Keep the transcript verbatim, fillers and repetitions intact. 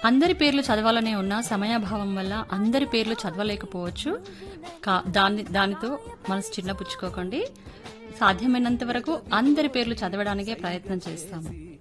అందరి పేర్లు చదవాలనే ఉన్నా సమయాభావం వల్ల అందరి పేర్లు చదవలేకపోవచ్చు. కా- దాని దానితో మనసు చిన్నపుచ్చుకోకండి. సాధ్యమైనంత వరకు అందరి పేర్లు చదవడానికే ప్రయత్నం చేస్తాము.